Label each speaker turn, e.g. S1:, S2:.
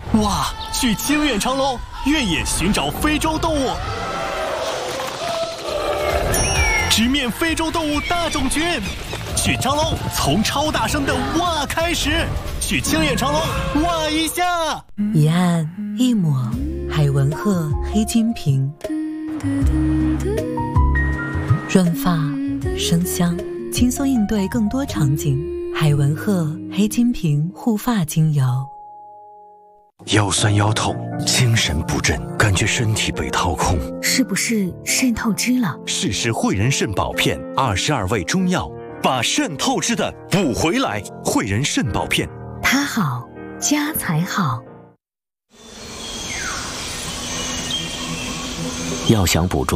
S1: 哇，去清远长隆，越野寻找非洲动物，直面非洲动物大种群。去长隆，从超大声的哇开始，去清远长隆哇一下。
S2: 一按一抹，海文鹤黑金瓶，润发生香，轻松应对更多场景。海文鹤黑金瓶护发精油。
S3: 腰酸腰痛，精神不振，感觉身体被掏空，
S4: 是不是肾透支了？
S3: 试试汇仁肾宝片，22味中药，把肾透支的补回来。汇仁肾宝片，
S4: 它好，家才好。
S5: 要想捕捉